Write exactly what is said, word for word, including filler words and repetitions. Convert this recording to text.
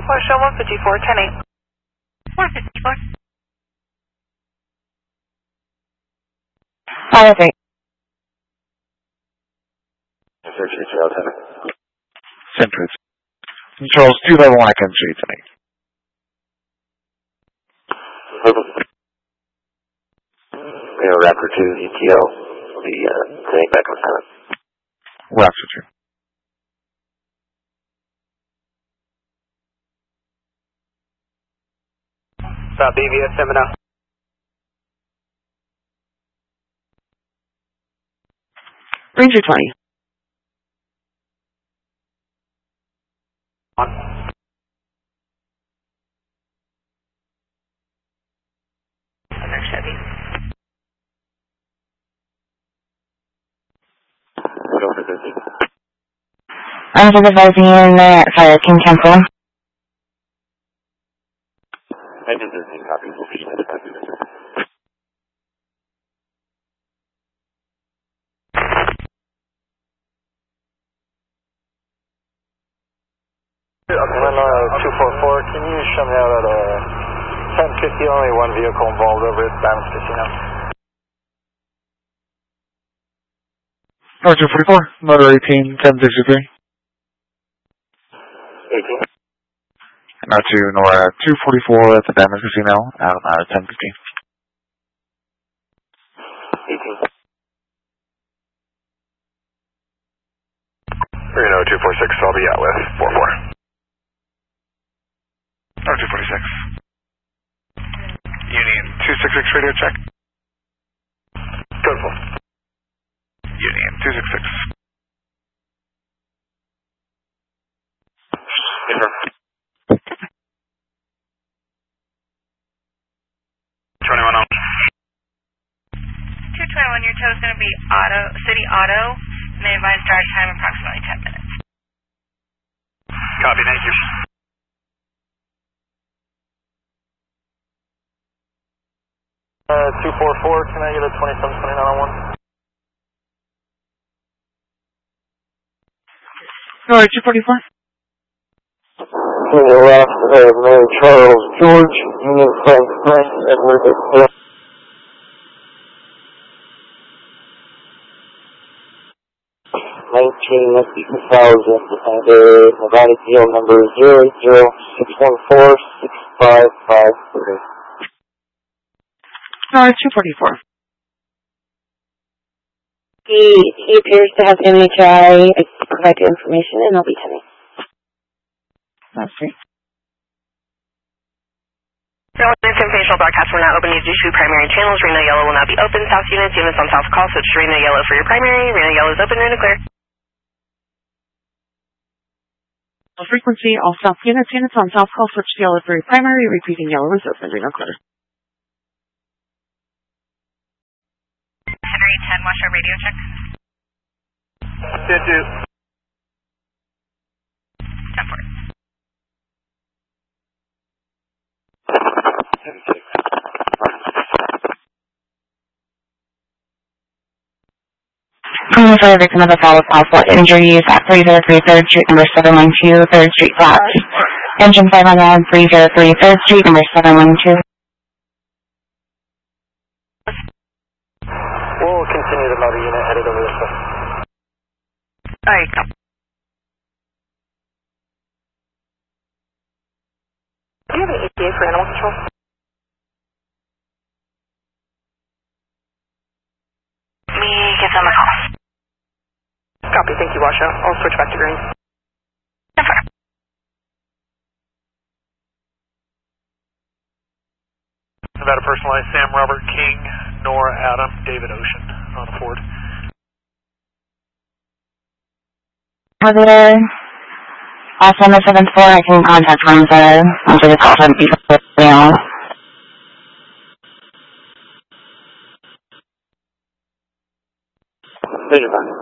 Marshall one fifty-four, ten eight. one fifty-four. five eight. Search your trail ten eight. Central. Charles, two level one, I can see tonight. We have Raptor two E T L. The uh, take back on silent. Raptor two. Stop B V S Semino. Ranger twenty. On. Chevy. I'm supervising in uh, Fire King Temple. I did thirteen copies. We'll be in the copy. Atlanta two four four, can you show me out at a ten fifty, only one vehicle involved over at Diamond Casino? Roger forty-four, motor eighteen, ten sixty-three. eighteen. And R two, Nora two forty-four at the Diamond Casino, out of uh, ten fifty. eighteen. Reno two four six, I'll be out with four four. R two forty-six. Union two six six radio check. Code four. Union two six six. twenty-one on. two twenty-one, your tow is going to be auto, city auto, and they advise drive time approximately ten minutes. Copy, thank you. Uh, two four four, can I get a twenty-seven twenty-nine on one? Nora two forty-four. To the left of Mary Charles George, Union Frank Frank, Edward Hill. nineteen two thousand, under Nevada deal number zero zero six one four six five five three. Nora two forty-four. He, he appears to have M H I. I provide the information and I'll be telling. That's right. This informational broadcast will not open due to primary channels. Reno Yellow will not be open. South units, units on South call, switch to Reno Yellow for your primary. Reno Yellow is open, Reno clear. Frequency, all South units, units on South call, switch to Yellow for your primary. Repeating Yellow is open, Reno clear. Henry ten, watch our radio check. Did you? ten four. Criminal for the victim of assault with possible injuries at three oh three third Street, number seven one two, third Street Flat. Engine five one one, three oh three third Street, number seven one two. We'll continue the motor unit headed over this way. Alright, go. Do you have an E T A for animal control? Me give them a call. Copy, thank you, Washoe. I'll switch back to green. ten four. Nevada personalized Sam Robert King, Nora Adam, David Ocean on the Ford. Positive. Also on the seventh floor, I can contact Ramza after the call from people. Vision five.